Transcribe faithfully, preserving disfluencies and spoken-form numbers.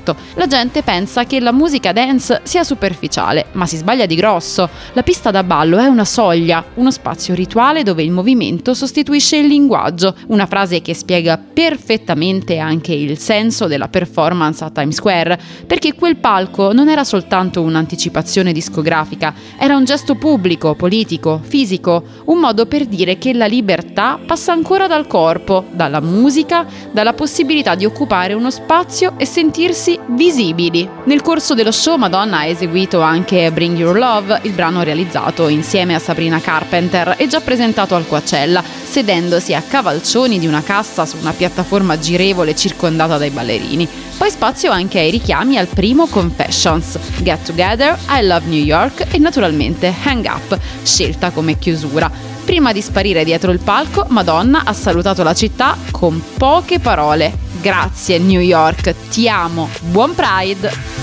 effetto. La gente pensa che la musica dance sia superficiale, ma si sbaglia di grosso. La pista da ballo è una soglia, uno spazio rituale dove il movimento sostituisce il linguaggio, una frase che spiega perfettamente anche il senso della performance a Times Square, perché quel palco non era soltanto un'anticipazione discografica, era un gesto pubblico, politico, fisico, un modo per dire che la libertà passa ancora dal corpo, dalla musica, dalla possibilità di occupare uno spazio e sentirsi visibili. Nel corso dello show Madonna ha eseguito anche Bring Your Love, il brano realizzato insieme a Sabrina Carpenter e già presentato al Coachella, sedendosi a cavalcioni di una cassa su una piattaforma girevole circondata dai ballerini. Poi spazio anche ai richiami al primo Confessions, Get Together, I Love New York e naturalmente Hang Up, scelta come chiusura. Prima di sparire dietro il palco, Madonna ha salutato la città con poche parole. Grazie New York, ti amo, buon Pride!